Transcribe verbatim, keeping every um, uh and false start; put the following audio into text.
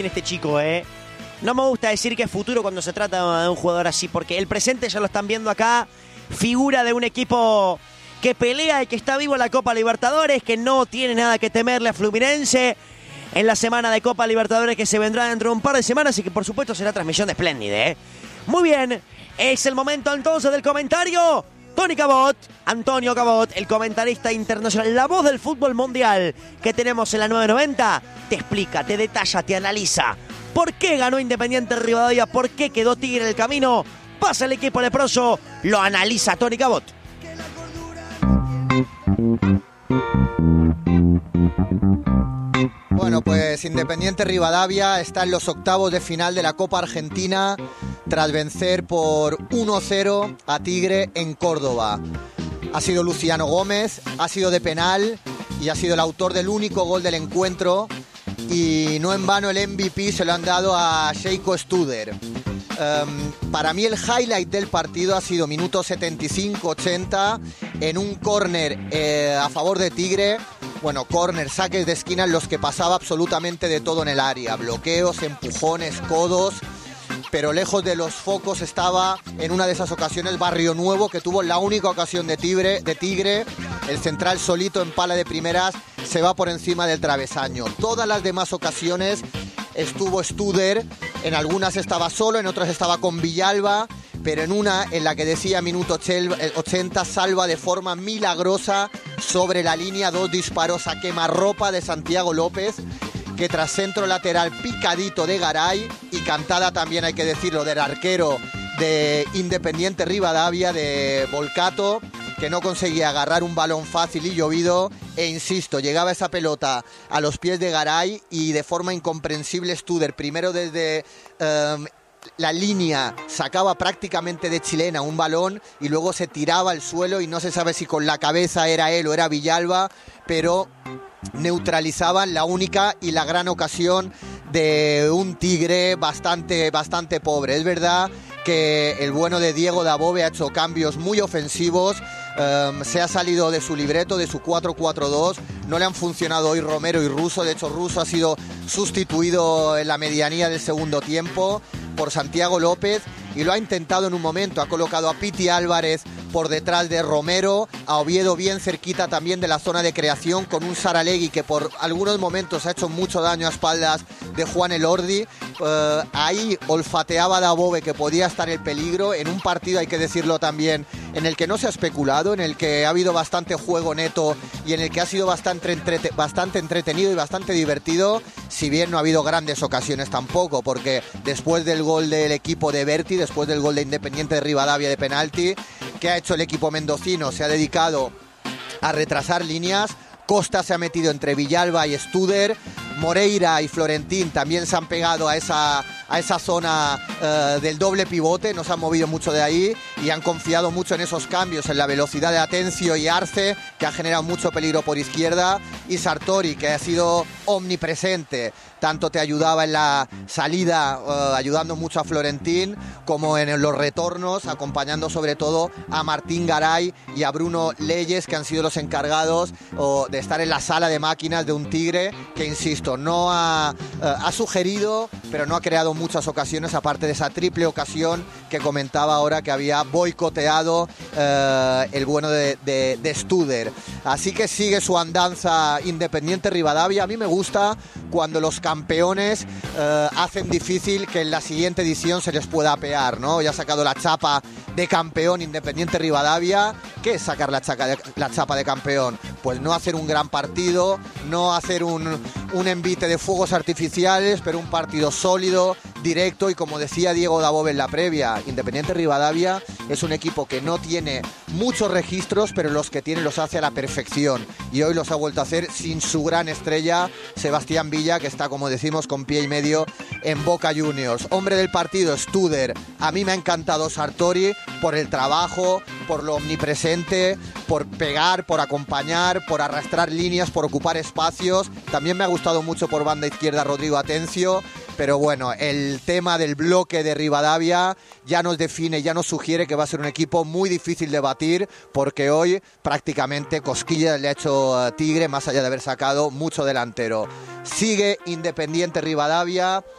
Este chico, ¿eh? No me gusta decir que es futuro cuando se trata de un jugador así, porque el presente ya lo están viendo acá, figura de un equipo que pelea y que está vivo en la Copa Libertadores, que no tiene nada que temerle a Fluminense en la semana de Copa Libertadores que se vendrá dentro de un par de semanas y que por supuesto será transmisión de Splendide, ¿eh? Muy bien, es el momento entonces del comentario. Tony Cabot, Antonio Cabot, el comentarista internacional, la voz del fútbol mundial que tenemos en la nueve noventa, te explica, te detalla, te analiza por qué ganó Independiente Rivadavia, por qué quedó Tigre en el camino. Pasa el equipo leproso, lo analiza Tony Cabot. Bueno, pues Independiente Rivadavia está en los octavos de final de la Copa Argentina tras vencer por uno cero a Tigre en Córdoba. Ha sido Luciano Gómez, ha sido de penal y ha sido el autor del único gol del encuentro, y no en vano el M V P se lo han dado a Sheiko Studer. Um, para mí el highlight del partido ha sido minuto setenta y cinco ochenta en un córner eh, a favor de Tigre. Bueno, córner, saques de esquina en los que pasaba absolutamente de todo en el área. Bloqueos, empujones, codos. Pero lejos de los focos estaba en una de esas ocasiones Barrio Nuevo, que tuvo la única ocasión de Tigre, de Tigre. El central solito en pala de primeras se va por encima del travesaño. Todas las demás ocasiones estuvo Studer. En algunas estaba solo, en otras estaba con Villalba. Pero en una en la que decía minuto ochenta salva de forma milagrosa sobre la línea dos disparos a quemarropa de Santiago López, que tras centro lateral picadito de Garay y cantada también, hay que decirlo, del arquero de Independiente Rivadavia, de Volcato, que no conseguía agarrar un balón fácil y llovido, e insisto, llegaba esa pelota a los pies de Garay y de forma incomprensible Studer, primero desde Um, la línea sacaba prácticamente de chilena un balón y luego se tiraba al suelo y no se sabe si con la cabeza era él o era Villalba, pero neutralizaban la única y la gran ocasión de un Tigre bastante, bastante pobre. Es verdad que el bueno de Diego Dabove ha hecho cambios muy ofensivos, um, se ha salido de su libreto, de su cuatro cuatro dos, no le han funcionado hoy Romero y Russo. De hecho Russo ha sido sustituido en la medianía del segundo tiempo por Santiago López y lo ha intentado en un momento, ha colocado a Piti Álvarez por detrás de Romero, a Oviedo bien cerquita también de la zona de creación, con un Saralegui que por algunos momentos ha hecho mucho daño a espaldas de Juan Elordi. Uh, ahí olfateaba Dabove que podía estar el peligro en un partido, hay que decirlo también, en el que no se ha especulado, en el que ha habido bastante juego neto y en el que ha sido bastante, entrete- bastante entretenido y bastante divertido, si bien no ha habido grandes ocasiones tampoco, porque después del gol del equipo de Berti, después del gol de Independiente de Rivadavia de penalti, ¿qué ha hecho el equipo mendocino? Se ha dedicado a retrasar líneas. Costa se ha metido entre Villalba y Studer. Moreira y Florentín también se han pegado a esa, a esa zona uh, del doble pivote, no se han movido mucho de ahí y han confiado mucho en esos cambios, en la velocidad de Atencio y Arce, que ha generado mucho peligro por izquierda, y Sartori, que ha sido omnipresente, tanto te ayudaba en la salida, uh, ayudando mucho a Florentín, como en los retornos, acompañando sobre todo a Martín Garay y a Bruno Leyes, que han sido los encargados uh, de estar en la sala de máquinas de un Tigre que, insisto, no ha, uh, ha sugerido, pero no ha creado muchas ocasiones, aparte de esa triple ocasión que comentaba ahora que había boicoteado uh, el bueno de, de, de Studer. Así que sigue su andanza Independiente Rivadavia. A mí me gusta cuando los campeones uh, hacen difícil que en la siguiente edición se les pueda apear, ¿no? Ya ha sacado la chapa de campeón Independiente Rivadavia. ¿Qué es sacar la, chaca de, la chapa de campeón? Pues no hacer un gran partido, no hacer un, un envite de fuegos artificiales, pero un partido sólido, directo, y como decía Diego Dabove en la previa, Independiente Rivadavia es un equipo que no tiene muchos registros, pero los que tiene los hace a la perfección, y hoy los ha vuelto a hacer sin su gran estrella Sebastián Villa, que está, como decimos, con pie y medio en Boca Juniors. Hombre del partido, Studer. A mí me ha encantado Sartori por el trabajo, por lo omnipresente, por pegar, por acompañar, por arrastrar líneas, por ocupar espacios. También me ha gustado mucho por banda izquierda Rodrigo Atencio, pero bueno, el tema del bloque de Rivadavia ya nos define, ya nos sugiere que va a ser un equipo muy difícil de batir, porque hoy prácticamente cosquilla le ha hecho Tigre, más allá de haber sacado mucho delantero. Sigue Independiente Rivadavia,